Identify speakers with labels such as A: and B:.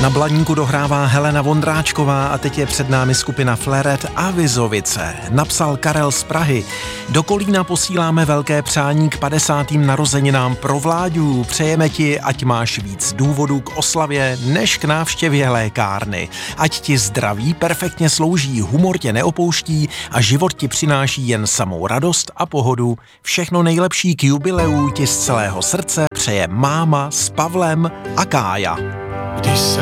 A: Na Blaníku dohrává Helena Vondráčková a teď je před námi skupina Fleret a Vizovice. Napsal Karel z Prahy. Do Kolína posíláme velké přání k 50. narozeninám pro Vláďu. Přejeme ti, ať máš víc důvodů k oslavě, než k návštěvě lékárny. Ať ti zdraví perfektně slouží, humor tě neopouští a život ti přináší jen samou radost a pohodu. Všechno nejlepší k jubileu ti z celého srdce přeje máma s Pavlem a Kája.
B: Když se